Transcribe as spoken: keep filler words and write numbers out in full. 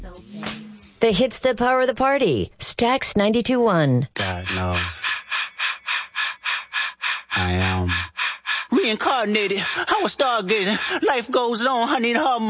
The hits that power the party. Stax ninety-two point one. God knows. I am reincarnated. I was stargazing. Life goes on. I need her.